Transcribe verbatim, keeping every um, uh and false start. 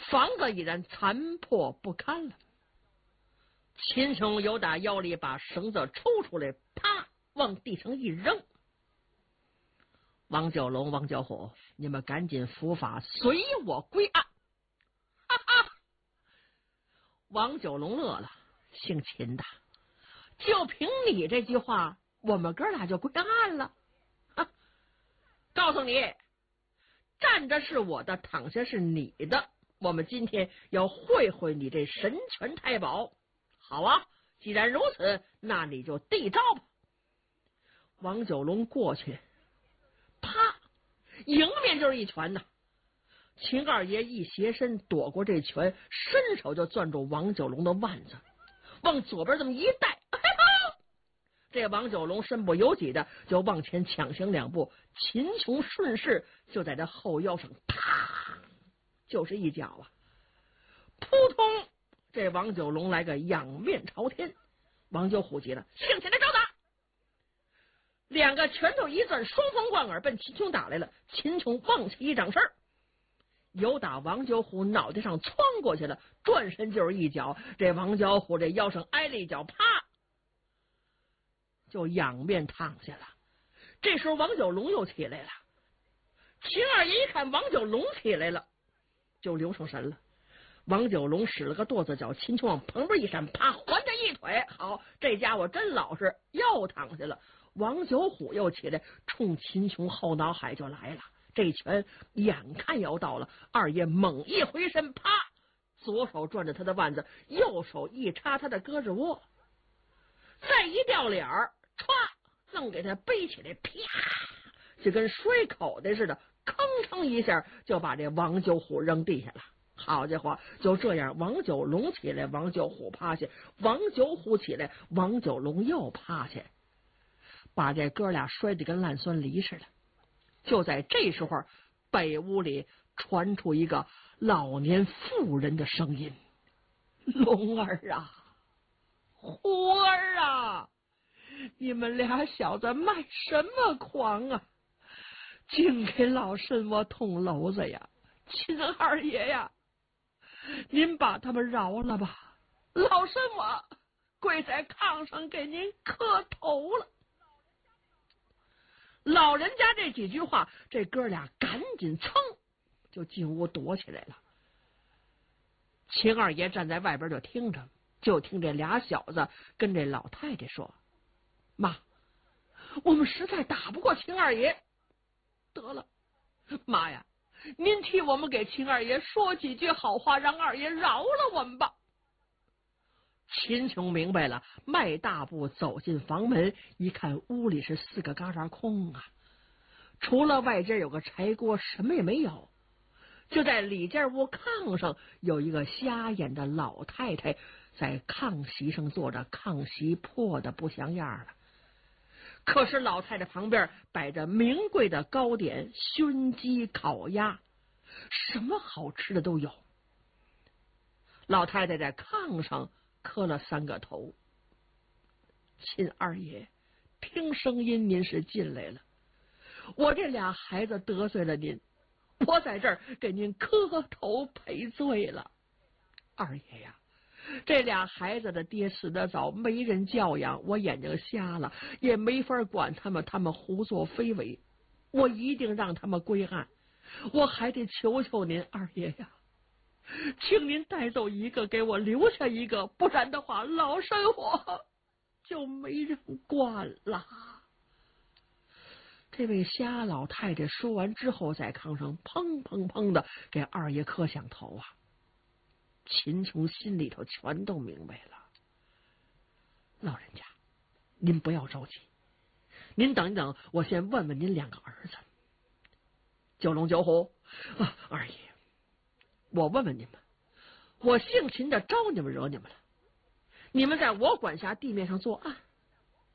房子已然残破不堪了。秦琼由打腰里把绳子抽出来，啪往地上一扔。王九龙、王九虎，你们赶紧伏法，随我归案！哈哈！王九龙乐了，姓秦的，就凭你这句话，我们哥俩就归案了。啊！告诉你，站着是我的，躺下是你的。我们今天要会会你这神拳太保。好啊，既然如此，那你就递招吧。王九龙过去，啪，迎面就是一拳呐。秦二爷一斜身躲过这拳，伸手就攥住王九龙的腕子，往左边这么一带，哎呦！这王九龙身不由己的就往前抢行两步，秦琼顺势就在这后腰上，啪，就是一脚啊！扑通！这王九龙来个仰面朝天，王九虎急了，兴起来招打！两个拳头一攥，双方贯耳奔秦琼打来了。秦琼往起一掌身，由打王九虎脑袋上窜过去了，转身就是一脚。这王九虎这腰上挨了一脚，啪，就仰面躺下了。这时候王九龙又起来了，秦二爷一看王九龙起来了，就留上神了。王九龙使了个跺子脚，秦琼往旁边一闪，啪，还他一腿。好，这家伙真老实，又躺下了。王九虎又起来，冲秦琼后脑海就来了。这拳眼看要到了，二爷猛一回身，啪，左手攥着他的腕子，右手一插他的胳肢窝，再一掉脸儿，歘，愣给他背起来，啪，就跟摔口袋似的，吭哧一下就把这王九虎扔地下了。好家伙，就这样，王九龙起来，王九虎趴下，王九虎起来，王九龙又趴下，把这哥俩摔得跟烂酸梨似的。就在这时候，北屋里传出一个老年妇人的声音：“龙儿啊，虎儿啊，你们俩小子卖什么狂啊？净给老身我捅娄子呀！秦二爷呀，您把他们饶了吧，老身我跪在炕上给您磕头了。”老人家这几句话，这哥俩赶紧噌就进屋躲起来了。秦二爷站在外边就听着，就听这俩小子跟这老太太说：“妈，我们实在打不过秦二爷，得了，妈呀，您替我们给秦二爷说几句好话，让二爷饶了我们吧。”秦琼明白了，迈大步走进房门，一看屋里是四个旮旯空啊，除了外间有个柴锅，什么也没有。就在里间屋炕上有一个瞎眼的老太太在炕席上坐着，炕席破的不像样了。可是老太太旁边摆着名贵的糕点，熏鸡、烤鸭，什么好吃的都有。老太太在炕上磕了三个头：“秦二爷，听声音您是进来了，我这俩孩子得罪了您，我在这儿给您磕头赔罪了。二爷呀，这俩孩子的爹死得早，没人教养，我眼睛瞎了，也没法管他们，他们胡作非为，我一定让他们归案，我还得求求您二爷呀，请您带走一个，给我留下一个，不然的话，老身我就没人管了。”这位瞎老太太说完之后，在炕上砰砰砰的给二爷磕响头啊！秦琼心里头全都明白了。老人家，您不要着急，您等一等，我先问问您两个儿子。九龙九虎啊，二爷，我问问你们，我姓秦的招你们惹你们了？你们在我管辖地面上作案，